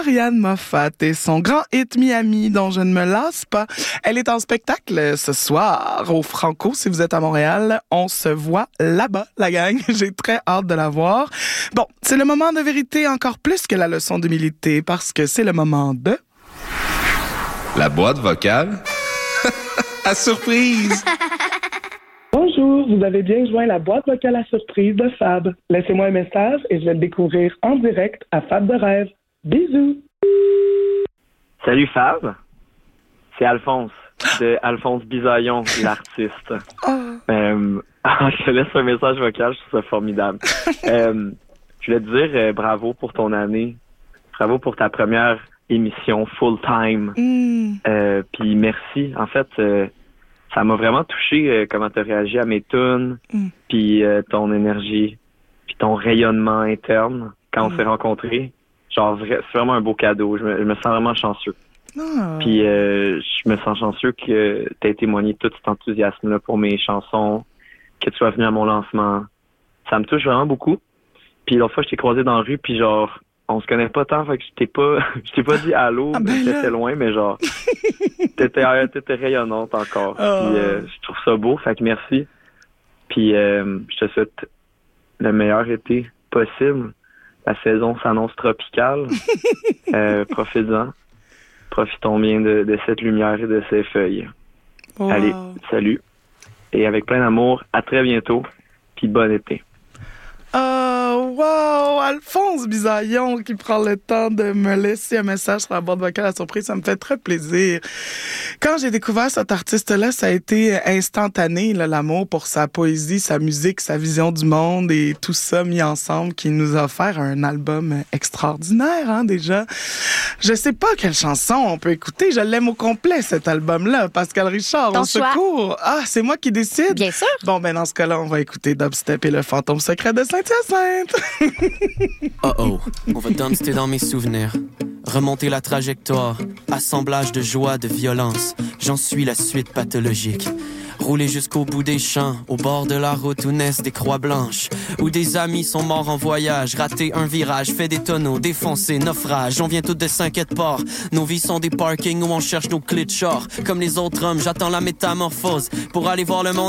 Ariane Moffat et son grand hit Miami dont je ne me lasse pas. Elle est en spectacle ce soir au Franco. Si vous êtes à Montréal, on se voit là-bas, la gang. J'ai très hâte de la voir. Bon, c'est le moment de vérité encore plus que la leçon d'humilité parce que c'est le moment de... La boîte vocale à surprise. Bonjour, vous avez bien joint la boîte vocale à surprise de Fab. Laissez-moi un message et je vais le découvrir en direct à Fab de Rêve. Bisous! Salut Fab, c'est Alphonse, de Alphonse Bisaillon, l'artiste. Je te laisse un message vocal, je trouve ça formidable. Je voulais te dire bravo pour ton année, bravo pour ta première émission full-time. Puis merci, en fait... ça m'a vraiment touché comment tu as réagi à mes tunes, puis ton énergie, puis ton rayonnement interne quand on s'est rencontrés. Genre, c'est vraiment un beau cadeau. Je me sens vraiment chanceux. Puis je me sens chanceux que tu aies témoigné de tout cet enthousiasme-là pour mes chansons, que tu sois venu à mon lancement. Ça me touche vraiment beaucoup. Puis l'autre fois, je t'ai croisé dans la rue, puis genre... on se connaît pas tant, fait que je t'ai pas dit allô, t'étais loin, mais genre, t'étais rayonnante encore. Puis je trouve ça beau, fait que merci. Puis je te souhaite le meilleur été possible. La saison s'annonce tropicale. Profites-en. Profitons bien de cette lumière et de ces feuilles. Wow. Allez, salut. Et avec plein d'amour, à très bientôt. Puis bon été. Wow! Alphonse Bisaillon qui prend le temps de me laisser un message sur la boîte vocale à surprise, ça me fait très plaisir. Quand j'ai découvert cet artiste-là, ça a été instantané, là, l'amour pour sa poésie, sa musique, sa vision du monde et tout ça mis ensemble qui nous a offert un album extraordinaire, hein, déjà. Je sais pas quelle chanson on peut écouter, je l'aime au complet, cet album-là. Pascal Richard, Ton au secours! Ah, c'est moi qui décide? Bien sûr! Bon, ben dans ce cas-là, on va écouter Dubstep et le fantôme secret de Saint-Hyacinthe. Oh, on va dumpster dans mes souvenirs. Remonter la trajectoire, assemblage de joie, de violence. J'en suis la suite pathologique. Rouler jusqu'au bout des champs, au bord de la route où naissent des croix blanches, où des amis sont morts en voyage, rater un virage, fait des tonneaux, défoncer, naufrage. On vient tous de 5 ports, nos vies sont des parkings où on cherche nos clés de char. Comme les autres hommes, j'attends la métamorphose pour aller voir le monde